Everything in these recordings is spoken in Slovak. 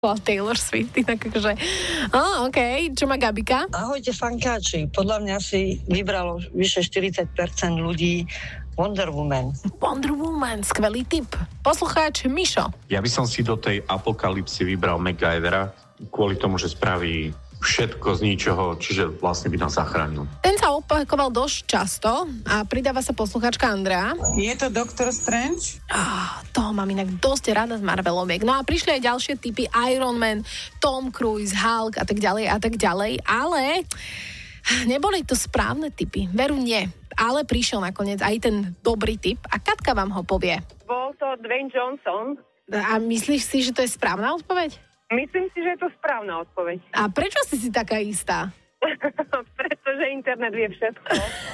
Taylor Swift, tak akože... okej. Čo má Gabika? Ahojte fankáči, podľa mňa si vybralo vyše 40% ľudí Wonder Woman. Wonder Woman, skvelý tip. Poslucháč Mišo. Ja by som si do tej apokalypsy vybral MacGyvera, kvôli tomu, že spraví všetko z ničoho, čiže vlastne by nás zachránil. Ten sa opakoval dosť často a pridáva sa posluchačka Andrea. Je to Doctor Strange? Toho mám inak dosť rada z Marveloviek. No a prišli aj ďalšie typy Iron Man, Tom Cruise, Hulk a tak ďalej, ale neboli to správne typy. Veru nie, ale prišiel nakoniec aj ten dobrý typ a Katka vám ho povie. Bol to Dwayne Johnson. A myslíš si, že to je správna odpoveď? Myslím si, že je to správna odpoveď. A prečo si taká istá? Pretože internet vie všetko.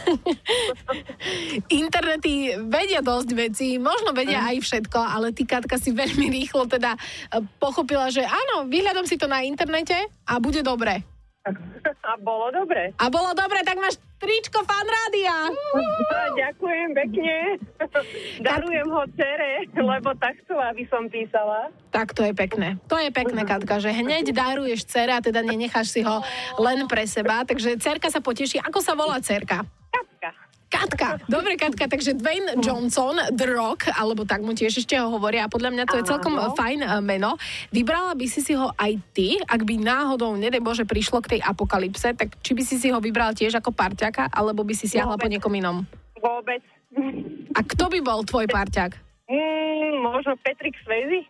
Internety vedia dosť vecí, možno vedia aj všetko, ale ty, Katka, si veľmi rýchlo teda pochopila, že áno, vyhľadám si to na internete a bude dobre. A bolo dobre. A bolo dobre, tak máš tričko Fan Rádia. Ďakujem pekne. Darujem ho dcere, lebo tak chcela, aby som písala. Tak to je pekné. To je pekné, Katka, že hneď daruješ dcere a teda nenecháš si ho len pre seba. Takže dcerka sa poteší. Ako sa volá dcerka? Katka. Dobre, Katka, takže Dwayne Johnson, The Rock, alebo tak mu tiež ešte ho hovoria a podľa mňa to je celkom fajn meno. Vybrala by si ho aj ty, ak by náhodou, nedej Bože, prišlo k tej apokalypse, tak či by si ho vybral tiež ako parťaka, alebo by si siahla po niekom inom? Vôbec. A kto by bol tvoj parťak? Možno Patrick Swayze.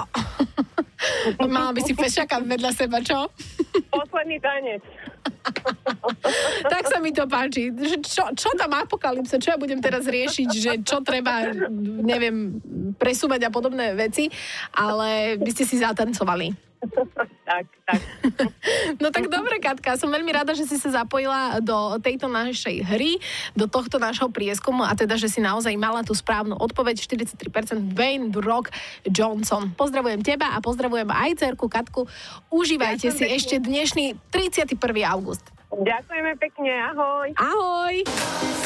Mala by si fešaka vedľa seba, čo? Posledný tanec. Tak sa mi to páči. Čo tam apokalypse? Čo ja budem teraz riešiť? Že čo treba, neviem, presúvať a podobné veci, ale by ste si zatancovali. Tak. No tak dobre, Katka, som veľmi rada, že si sa zapojila do tejto našej hry, do tohto nášho prieskumu a teda, že si naozaj mala tú správnu odpoveď 43% Dwayne The Rock Johnson. Pozdravujem teba a pozdravujem aj dcerku Katku. Užívajte si ešte dnešný 31. august. Ďakujeme pekne, ahoj. Ahoj.